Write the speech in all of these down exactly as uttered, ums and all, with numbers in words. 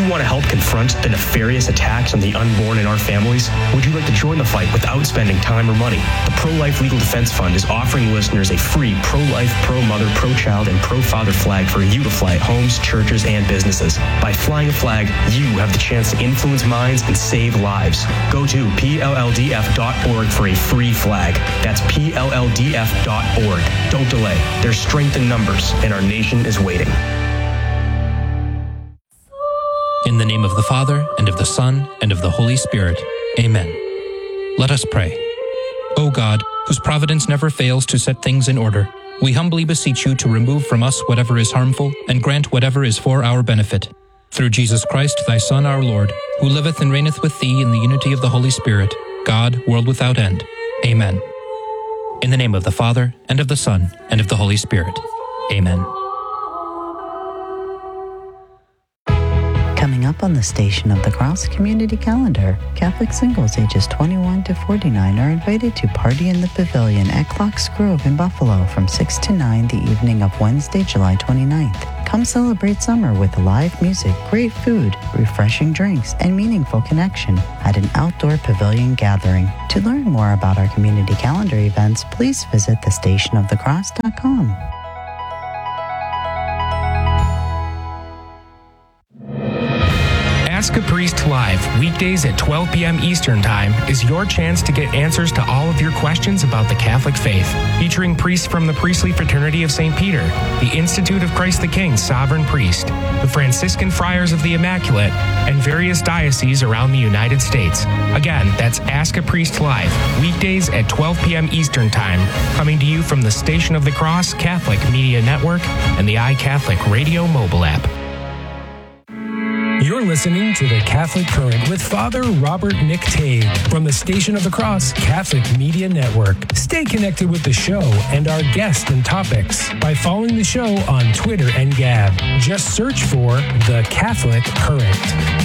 want to help confront the nefarious attacks on the unborn in our families? Would you like to join the fight without spending time or money? The Pro-Life Legal Defense Fund is offering listeners a free pro-life, pro-mother, pro-child, and pro-father flag for you to fly at homes, churches, and businesses. By flying a flag, you have the chance to influence minds and save lives. Go to P L L D F dot org for a free flag. That's P L L D F dot org. Don't delay. There's strength in numbers, and our nation is waiting. In the name of the Father, and of the Son, and of the Holy Spirit. Amen. Let us pray. O God, whose providence never fails to set things in order, we humbly beseech you to remove from us whatever is harmful, and grant whatever is for our benefit. Through Jesus Christ, thy Son, our Lord, who liveth and reigneth with thee in the unity of the Holy Spirit, God, world without end. Amen. In the name of the Father, and of the Son, and of the Holy Spirit. Amen. Coming up on the Station of the Cross Community Calendar, Catholic singles ages twenty-one to forty-nine are invited to party in the pavilion at Clocks Grove in Buffalo from six to nine the evening of Wednesday, July twenty-ninth. Come celebrate summer with live music, great food, refreshing drinks, and meaningful connection at an outdoor pavilion gathering. To learn more about our community calendar events, please visit the station of the cross dot com. Ask a Priest Live, weekdays at twelve p.m. Eastern Time, is your chance to get answers to all of your questions about the Catholic faith. Featuring priests from the Priestly Fraternity of Saint Peter, the Institute of Christ the King Sovereign Priest, the Franciscan Friars of the Immaculate, and various dioceses around the United States. Again, that's Ask a Priest Live, weekdays at twelve p.m. Eastern Time, coming to you from the Station of the Cross Catholic Media Network and the iCatholic Radio mobile app. You're listening to The Catholic Current with Father Robert McTague from the Station of the Cross Catholic Media Network. Stay connected with the show and our guests and topics by following the show on Twitter and Gab. Just search for The Catholic Current.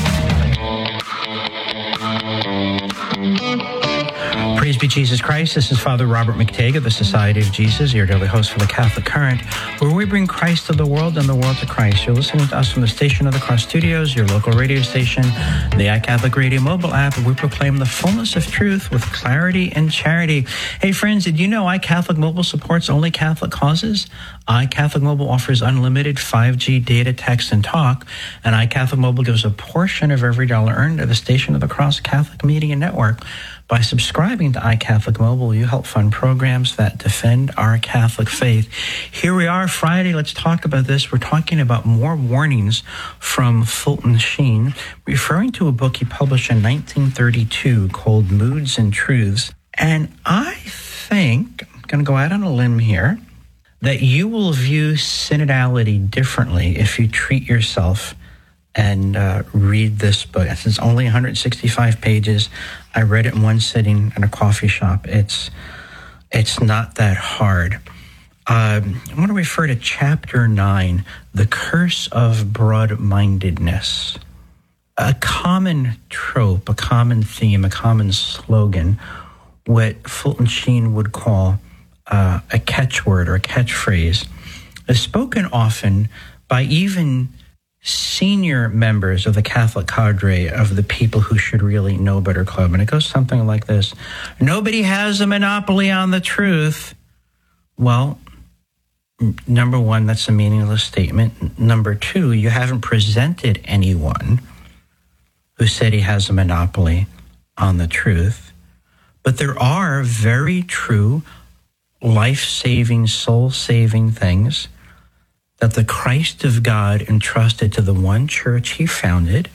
Praise be Jesus Christ. This is Father Robert McTague of the Society of Jesus, your daily host for the Catholic Current, where we bring Christ to the world and the world to Christ. You're listening to us from the Station of the Cross Studios, your local radio station, the iCatholic Radio mobile app, where we proclaim the fullness of truth with clarity and charity. Hey friends, did you know iCatholic Mobile supports only Catholic causes? iCatholic Mobile offers unlimited five G data, text, and talk, and iCatholic Mobile gives a portion of every dollar earned to the Station of the Cross Catholic Media Network. By subscribing to iCatholic Mobile, you help fund programs that defend our Catholic faith. Here we are, Friday. Let's talk about this. We're talking about more warnings from Fulton Sheen, referring to a book he published in nineteen thirty-two called Moods and Truths. And I think, I'm going to go out on a limb here, that you will view synodality differently if you treat yourself and uh, read this book. It's only one hundred sixty-five pages. I read it in one sitting at a coffee shop. It's it's not that hard. Um, I want to refer to chapter nine, The Curse of Broad-Mindedness. A common trope, a common theme, a common slogan, what Fulton Sheen would call uh, a catchword or a catchphrase, is spoken often by even senior members of the Catholic cadre of the People Who Should Really Know Better Club. And it goes something like this: nobody has a monopoly on the truth. Well, number one, that's a meaningless statement. Number two, you haven't presented anyone who said he has a monopoly on the truth. But there are very true, life-saving, soul-saving things that the Christ of God entrusted to the one church he founded,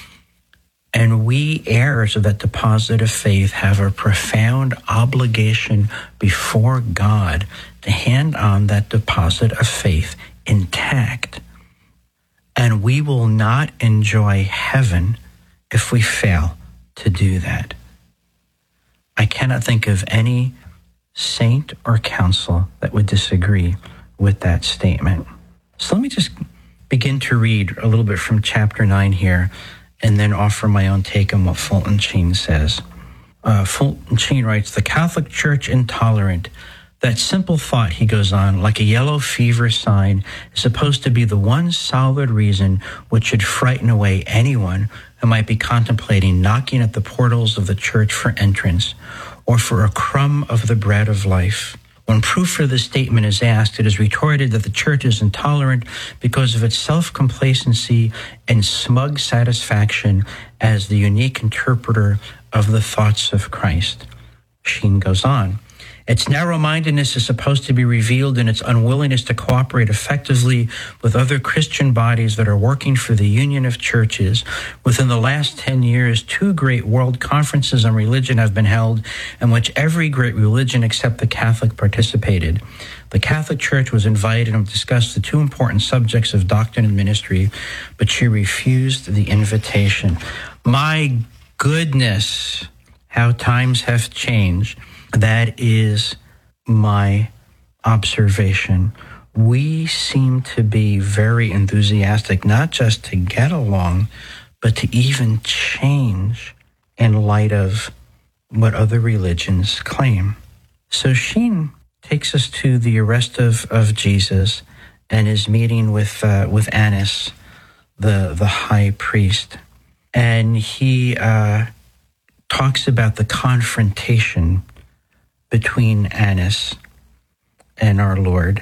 and we heirs of that deposit of faith have a profound obligation before God to hand on that deposit of faith intact. And we will not enjoy heaven if we fail to do that. I cannot think of any saint or council that would disagree with that statement. So let me just begin to read a little bit from chapter nine here and then offer my own take on what Fulton Sheen says. Uh, Fulton Sheen writes, "The Catholic Church intolerant, That simple thought, he goes on, like a yellow fever sign, is supposed to be the one solid reason which should frighten away anyone who might be contemplating knocking at the portals of the church for entrance or for a crumb of the bread of life. When proof for this statement is asked, it is retorted that the church is intolerant because of its self-complacency and smug satisfaction as the unique interpreter of the thoughts of Christ. Sheen goes on. Its narrow-mindedness is supposed to be revealed in its unwillingness to cooperate effectively with other Christian bodies that are working for the union of churches. Within the last ten years, two great world conferences on religion have been held in which every great religion except the Catholic participated. The Catholic Church was invited and discussed the two important subjects of doctrine and ministry, but she refused the invitation. My goodness, how times have changed. That is my observation. We seem to be very enthusiastic, not just to get along, but to even change in light of what other religions claim. So Sheen takes us to the arrest of, of Jesus and his meeting with uh, with Annas, the, the high priest. And he uh, talks about the confrontation between Annas and our Lord.